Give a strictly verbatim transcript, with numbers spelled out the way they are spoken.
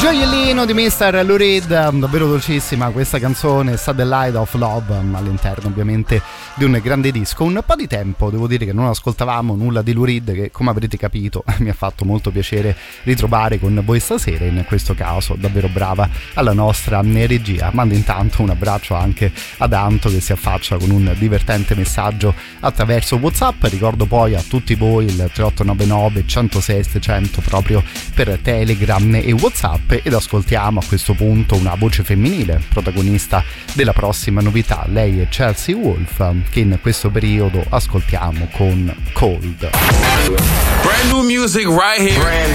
Gioiellino di mister Lou Reed, davvero dolcissima questa canzone, Satellite of Love, all'interno ovviamente di un grande disco. Un po' di tempo, devo dire, che non ascoltavamo nulla di Lou Reed, che come avrete capito mi ha fatto molto piacere ritrovare con voi stasera, in questo caso davvero brava alla nostra regia. Mando intanto un abbraccio anche ad Anto, che si affaccia con un divertente messaggio attraverso WhatsApp. Ricordo poi a tutti voi il tre otto nove nove, centosei seicento proprio per Telegram e WhatsApp, ed ascoltiamo a questo punto una voce femminile protagonista della prossima novità. Lei è Chelsea Wolfe, che in questo periodo ascoltiamo con Cold. Brand new music right here.